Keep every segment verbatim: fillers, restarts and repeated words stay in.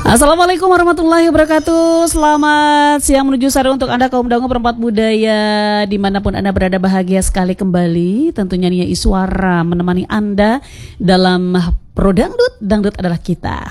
Assalamualaikum warahmatullahi wabarakatuh. Selamat siang menuju sore untuk Anda kaum dangu perempat budaya dimanapun Anda berada, bahagia sekali kembali. Tentunya Nia Iswara menemani Anda dalam Pro Dangdut. Dangdut adalah kita.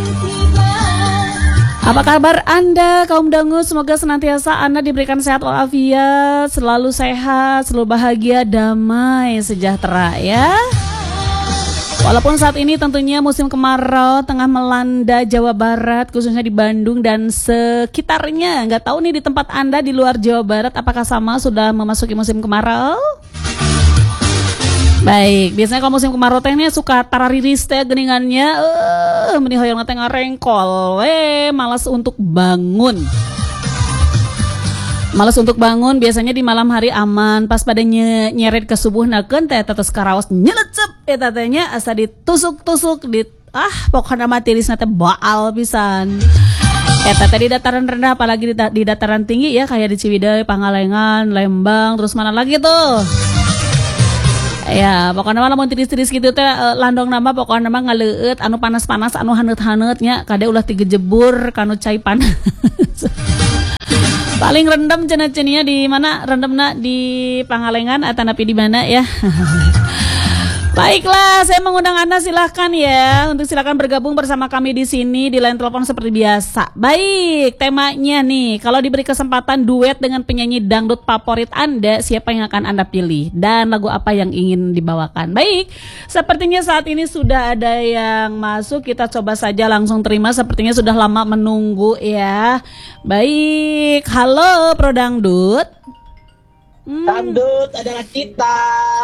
Apa kabar Anda kaum dangu? Semoga senantiasa Anda diberikan sehat walafiat, selalu sehat, selalu bahagia, damai, sejahtera ya. Walaupun saat ini tentunya musim kemarau tengah melanda Jawa Barat, khususnya di Bandung dan sekitarnya. Nggak tahu nih di tempat Anda di luar Jawa Barat apakah sama sudah memasuki musim kemarau? Baik, biasanya kalau musim kemarau tehnya suka tarariris teh geningannya, eh meni hoyong teh ngarengkol, eh malas untuk bangun. Malas untuk bangun, biasanya di malam hari aman, pas pada nye, nyeret ke subuh nakeun teh tetes karaos nyelecep eta teh nya asa ditusuk-tusuk di ah pokokna mah tirisna teh baal pisan. Eta teh di dataran rendah apalagi di, di dataran tinggi ya kayak di Ciwidey, Pangalengan, Lembang, terus mana lagi tuh? Ya, pokoknya mah lamun tiris-tiris gitu teh landong nama pokoknya mah ngaleueut anu panas-panas anu haneut-haneut nya kade ulah digejebur kanu cai panas. Paling rendam cenah-cenahnya di mana? Rendamna di Pangalengan atau napi di mana ya? Baiklah, saya mengundang Anda silahkan ya untuk silahkan bergabung bersama kami di sini di line telepon seperti biasa. Baik, temanya nih, kalau diberi kesempatan duet dengan penyanyi dangdut favorit Anda, siapa yang akan Anda pilih dan lagu apa yang ingin dibawakan? Baik, sepertinya saat ini sudah ada yang masuk, kita coba saja langsung terima. Sepertinya sudah lama menunggu ya. Baik, halo Pro Dangdut. Hmm. Dangdut adalah kita.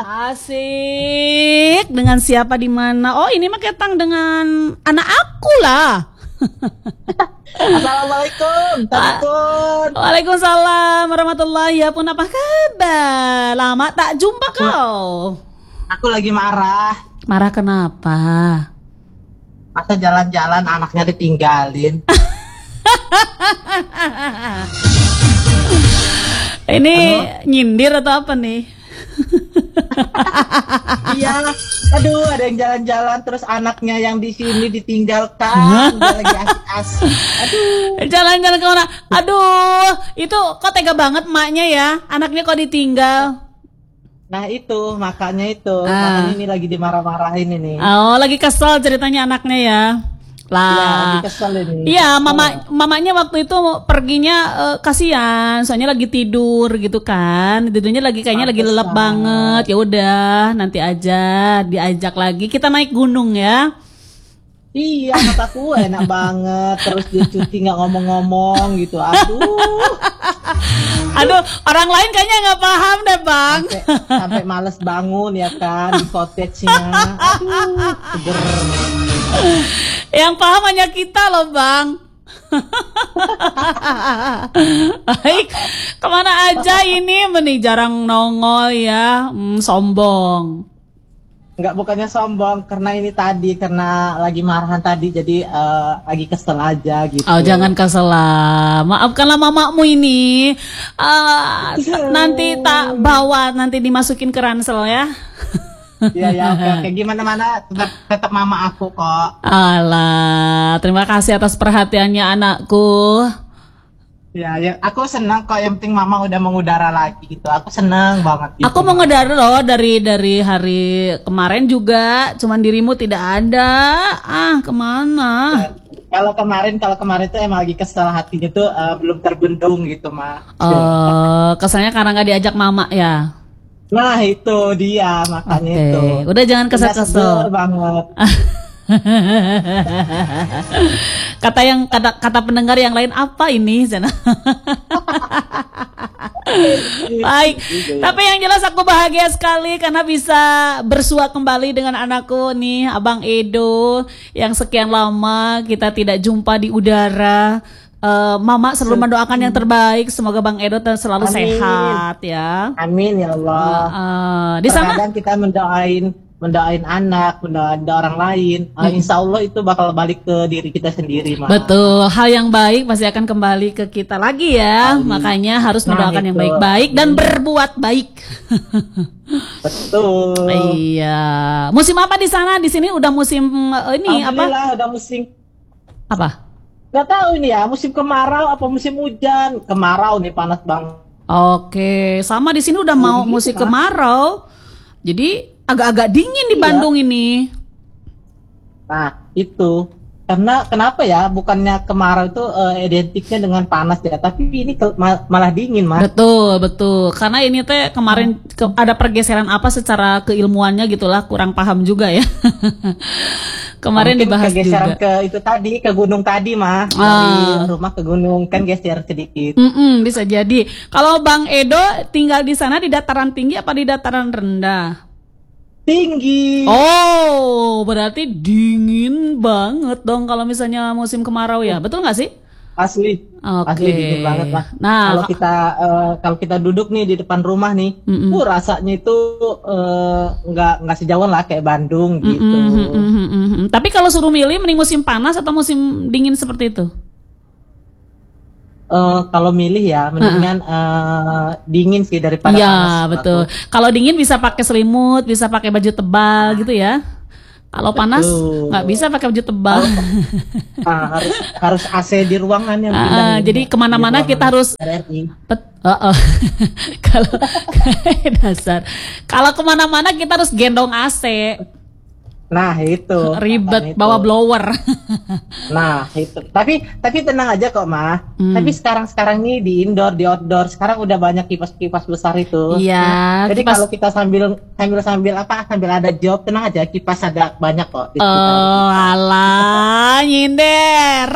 Asik. Dengan siapa di mana? Oh, ini mah ketang dengan anak aku lah. Assalamualaikum. Tadukun. Waalaikumsalam warahmatullahi wabarakatuh. Apa kabar? Lama tak jumpa kau. Aku lagi marah. Marah kenapa? Masa jalan-jalan anaknya ditinggalin. Ini halo? Nyindir atau apa nih? Iya, aduh ada yang jalan-jalan terus anaknya yang di sini ditinggalkan, dia lagi asik-asik. Aduh. Jalan-jalan ke mana? Aduh, itu kok tega banget emaknya ya, anaknya kok ditinggal. Nah itu makanya itu, ah. makanya ini lagi dimarah-marahin ini. Oh, lagi kesel ceritanya anaknya ya. Lah, iya mama mamanya waktu itu perginya uh, kasihan, soalnya lagi tidur gitu kan, tidurnya lagi kayaknya lagi lelap banget. Ya udah, nanti aja diajak lagi kita naik gunung ya. Iya, kataku enak banget, terus dia cuti nggak ngomong-ngomong gitu. Aduh, aduh orang lain kayaknya nggak paham deh bang. Sampai, sampai males bangun ya kan di cottage-nya. Aduh, seger. Yang paham hanya kita loh bang. Baik, kemana aja ini meni jarang nongol ya, hmm, sombong. Enggak, bukannya sombong, karena ini tadi karena lagi marahan tadi jadi uh, lagi kesel aja gitu. Oh jangan kesel lah, maafkanlah mamamu ini. Uh, nanti tak bawa, nanti dimasukin ke ransel ya. Iya ya, oke oke, gimana mana tetap tetap mama aku kok. Alah, terima kasih atas perhatiannya anakku. Ya, ya, aku senang kok, yang penting mama udah mengudara lagi gitu. Aku senang banget gitu. Aku mengudara loh dari dari hari kemarin juga, cuman dirimu tidak ada. Ah, kemana? Ya, kalau kemarin kalau kemarin tuh emang lagi kesel, hatinya tuh uh, belum terbendung gitu mah. Oh, kesannya karena nggak diajak mama ya. Nah itu dia makanya okay. itu. Udah jangan kesel-kesel banget. Kata yang kata kata pendengar yang lain apa ini Zana? Baik, tapi yang jelas aku bahagia sekali karena bisa bersua kembali dengan anakku nih, Abang Edo, yang sekian lama kita tidak jumpa di udara. Uh, Mama selalu mendoakan yang terbaik, semoga Bang Edo selalu Amin. Sehat ya. Amin ya Allah. Uh, uh, di sana kita mendoain mendoain anak, mendoain orang lain. Uh, hmm. Insya Allah itu bakal balik ke diri kita sendiri. Ma. Betul, hal yang baik pasti akan kembali ke kita lagi ya. Amin. Makanya harus mendoakan nah, yang baik-baik dan berbuat baik. Betul. Iya. Musim apa di sana? Di sini udah musim uh, ini apa? Udah musim apa? Nggak tahu ini ya, musim kemarau apa musim hujan? Kemarau nih, panas banget. Oke, sama di sini udah mau Gitu, musim Mas. kemarau. Jadi agak-agak dingin di Iya. Bandung ini. Nah, itu. Karena kenapa ya? Bukannya kemarau itu eh, identiknya dengan panas ya, tapi ini ke- ma- malah dingin, Mas. Betul, betul. Karena ini teh kemarin ke- ada pergeseran apa secara keilmuannya gitulah, kurang paham juga ya. Kemarin Mungkin dibahas kegeseran juga. ke itu tadi, ke gunung tadi, Mas. Ah. Dari rumah ke gunung kan geser sedikit. Mm-mm, bisa jadi. Kalau Bang Edo tinggal di sana di dataran tinggi apa di dataran rendah? Tinggi. Oh, berarti dingin banget dong kalau misalnya musim kemarau ya. Betul nggak sih? Asli. Oke. Asli dingin banget, Mas. Nah, Kalau kita eh, kalau kita duduk nih di depan rumah nih, Mm-mm. uh, rasanya itu eh, nggak nggak sejauhan lah kayak Bandung gitu. Mm-mm, mm-mm, mm-mm. Tapi kalau suruh milih mending musim panas atau musim dingin seperti itu? Eh, kalau milih ya mendingan eh, dingin sih daripada Iya, panas. betul. Kalau dingin bisa pakai selimut, bisa pakai baju tebal gitu ya. Kalau panas Betul. nggak bisa pakai baju tebal. Ah, harus harus A C di ruangan yang Ah, pindahnya. jadi kemana-mana Di kita ruangan harus R R I. Bet- oh, oh. Kalau dasar, kalau kemana-mana kita harus gendong A C, Nah itu ribet makanya itu. bawa blower. Nah itu. Tapi tapi tenang aja kok, Mah. Hmm. Tapi sekarang sekarang nih di indoor, di outdoor sekarang udah banyak kipas-kipas besar itu. Iya, Jadi kipas- kalau kita sambil sambil sambil apa sambil ada job, tenang aja, kipas ada banyak kok di sekitar Oh, kita. alah, nyindir.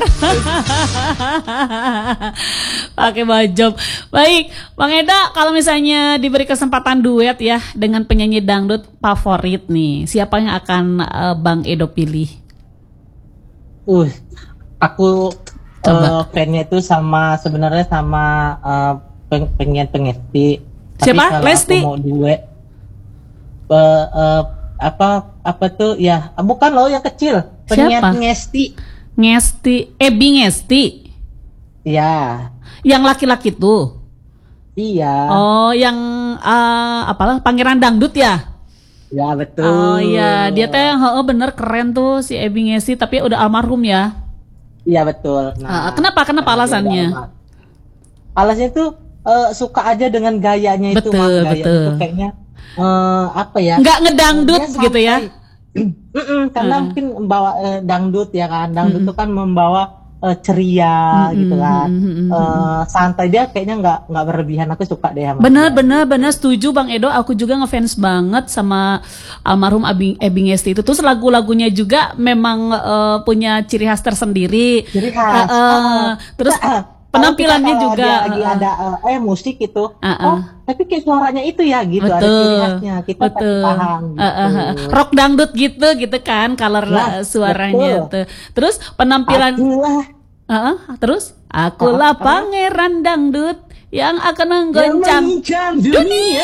Pakai baju. Baik, Bang Eda, kalau misalnya diberi kesempatan duet ya dengan penyanyi dangdut favorit nih, siapa yang akan eh, Bang Edo pilih? Uh, aku Coba. eh, fan-nya itu sama sebenarnya sama eh, peng pengen pengesti. Tapi Siapa? kalau Lesti? aku mau duet, eh, eh, apa apa tuh ya? Bukan loh yang kecil. Pengen Siapa? ngesti. Ngesti, Ebi Ngesti, Ya, yang laki-laki tuh. iya, Oh, yang eh, apalah Pangeran Dangdut ya? ya betul. Oh iya, dia teh heeh, bener keren tuh si Ebi Ngesti, tapi udah almarhum ya. Iya betul. Ah, kenapa? Kenapa karena dia alasannya? udah lama. Alasannya tuh eh, suka aja dengan gayanya itu, Betul, Mas. Gayanya betul. itu kayaknya eh, apa ya? Nggak ngedangdut Dia gitu ya? santai. Mm-mm, karena Heeh. mungkin membawa eh, dangdut ya kan, dangdut Mm-mm. itu kan membawa eh, ceria Mm-mm, gitu kan, mm-mm, mm-mm. Eh, santai, dia kayaknya nggak nggak berlebihan, aku suka deh sama Bener, dia. bener, bener, setuju Bang Edo. Aku juga ngefans banget sama almarhum Abi, Ebi Ngesti itu. Terus lagu-lagunya juga memang eh, punya ciri khas tersendiri. Ciri khas. Eh, eh, terus Kalau kita penampilannya kalau juga. dia lagi eh, ada eh, eh, musik itu, eh, eh. oh tapi kayak suaranya itu ya gitu, ada ciri Betul, khasnya, kita pasti betul. paham Eh, eh, gitu. eh. Rock dangdut gitu, gitu kan, color Nah, eh, suaranya betul. tuh. Terus penampilan, Akulah eh, eh, terus akulah Apa? pangeran dangdut yang akan yang menggoncang. mengincar dunia.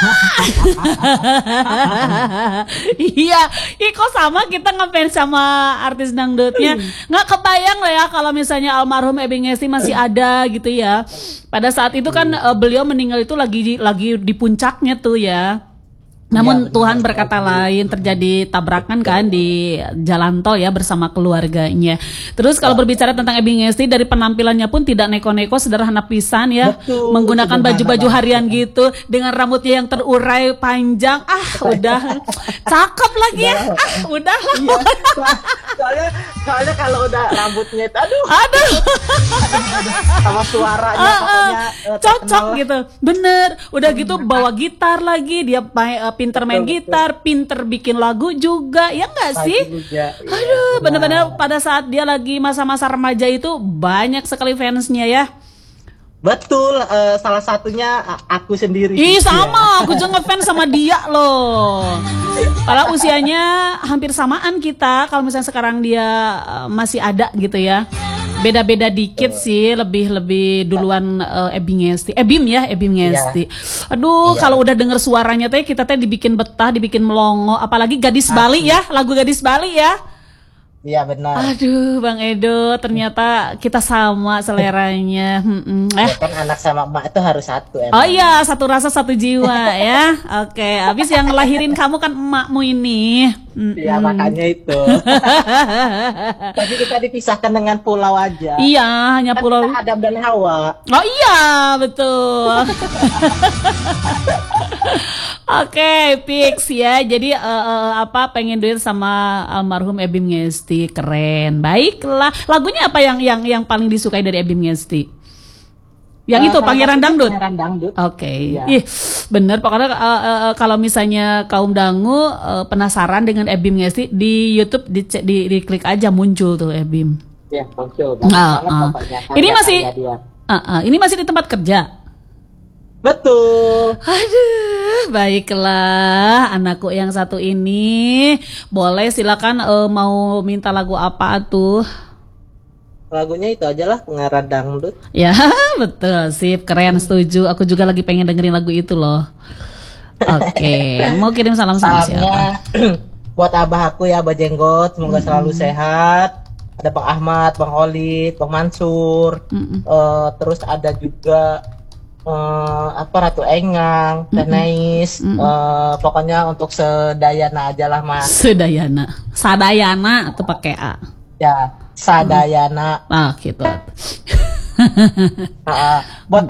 Iya, ih kok sama kita ngefans sama artis dangdutnya. Nggak kebayang lah ya kalau misalnya almarhum Ebi Ngesti masih ada gitu ya. Pada saat itu kan eh, beliau meninggal itu lagi lagi di puncaknya tuh ya. Namun Iya, benar Tuhan sekali. berkata lain, terjadi tabrakan kan di jalan tol ya bersama keluarganya. Terus kalau berbicara tentang Ebi Ngesti, dari penampilannya pun tidak neko-neko, sederhana pisan ya. Betul, Menggunakan sederhana baju-baju banget. harian gitu dengan rambutnya yang terurai panjang. Ah, udah cakep lagi ya. Ah, udah lah. Iya, so- soalnya soalnya kalau udah rambutnya itu, aduh, Aduh, sama suaranya ah, ah, pokoknya eh, cocok terkenal. gitu. Bener. Udah gitu bawa gitar lagi, dia main, eh, pinter main Betul, gitar, pinter bikin lagu juga. Ya enggak sih? Pagi juga, iya, Aduh, benar. bener-bener pada saat dia lagi masa-masa remaja itu banyak sekali fansnya ya. Betul, eh, salah satunya a- aku sendiri. Ih Iya. sama, aku juga ngefans sama dia loh. Kalau usianya hampir samaan kita, kalau misalnya sekarang dia eh, masih ada gitu ya. Beda-beda dikit sih, lebih lebih duluan eh, Ebi Ngesti, Ebim ya, Ebim Ngesti. Aduh, Iya. kalau udah denger suaranya teh kita teh dibikin betah, dibikin melongo, apalagi Gadis Bali ya, lagu Gadis Bali ya. Iya benar. Aduh, Bang Edo, ternyata kita sama seleranya. Mm-mm. Eh, Ya kan anak sama emak itu harus satu emang. oh iya, satu rasa satu jiwa ya. Oke, habis yang ngelahirin kamu kan emakmu ini. Ya makanya itu. Tapi kita dipisahkan dengan pulau aja. Iya, hanya Kan pulau. kita Adam dan Hawa. Oh iya, betul. Oke, fix ya. Jadi eh, eh, apa pengen duet sama almarhum Ebim Ngesti, keren. Baiklah. Lagunya apa yang yang yang paling disukai dari Ebim Ngesti? Yang Eh, itu salah Pangeran satunya Dangdut. Pangeran Dangdut. Oke, Iya. ih bener. Pokoknya eh, eh, eh, kalau misalnya kaum dangu eh, penasaran dengan Ebim Ngesti di YouTube, di, di, diklik aja muncul tuh Ebim. Ya, muncul banget, Ah, banget ah. pokoknya. Ini Karya-karya masih, dia. ah, ah, ini masih di tempat kerja. Betul. Aduh, baiklah anakku yang satu ini. Boleh silakan eh, mau minta lagu apa tuh? Lagunya itu aja lah, Pangeran Dangdut. Ya, betul, sip, keren, setuju. Aku juga lagi pengen dengerin lagu itu loh. Oke, mau kirim salam sama siapa? Salamnya buat abah aku ya, Abah Jenggot, semoga selalu sehat. Ada Bang Ahmad, Bang Khalid, Bang Mansur. Mm-mm. Eh, terus ada juga eh, apa Ratu Engang, Teh Nais. Eh, pokoknya untuk sedayana aja lah mas. Sedayana, Sadayana atau pakai A? Ya, sadayana. Ah, gitu. Ah, ah. Buat